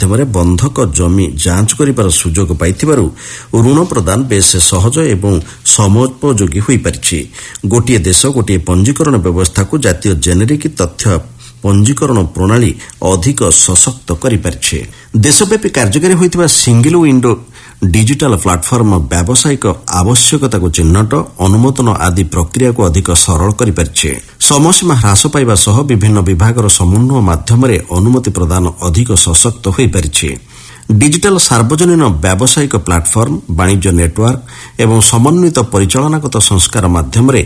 ମାଧ୍ୟମରେ ବନ୍ଧକ ଜମି ଯାଞ୍ଚ କରିବାର ସୁଯୋଗ ପାଇଥିବାରୁ ଋଣ ପ୍ରଦାନ ବେଶ୍ ସହଜ ଏବଂ ସମୋପଯୋଗୀ ହୋଇପାରିଛି। ଗୋଟିଏ ଦେଶ ଗୋଟିଏ ପଞ୍ଜୀକରଣ ବ୍ୟବସ୍ଥାକୁ ଜାତୀୟ ଜେନେରିକ୍ ତଥ୍ୟ ପଞ୍ଜୀକରଣ ପ୍ରଣାଳୀ ଅଧିକ ସଶକ୍ତ କରିପାରିଛି। ଦେଶବ୍ୟାପୀ କାର୍ଯ୍ୟକାରୀ ହୋଇଥିବା ସିଙ୍ଗଲ ୱିଣ୍ଡୋ ଡିଜିଟାଲ ପ୍ଲାଟଫର୍ମ ବ୍ୟାବସାୟିକ ଆବଶ୍ୟକତାକୁ ଚିହ୍ନଟ, ଅନୁମୋଦନ ଆଦି ପ୍ରକ୍ରିୟାକୁ ଅଧିକ ସରଳ କରିପାରିଛି। ସମୟସୀମା ହ୍ରାସ ପାଇବା ସହ ବିଭିନ୍ନ ବିଭାଗର ସମନ୍ୱୟ ମାଧ୍ୟମରେ ଅନୁମତି ପ୍ରଦାନ ଅଧିକ ସଶକ୍ତ ହୋଇପାରିଛି। ଡିଜିଟାଲ ସାର୍ବଜନୀନ ବ୍ୟାବସାୟିକ ପ୍ଲାଟଫର୍ମ, ବାଣିଜ୍ୟ ନେଟୱାର୍କ ଏବଂ ସମନ୍ୱିତ ପରିଚାଳନାଗତ ସଂସ୍କାର ମାଧ୍ୟମରେ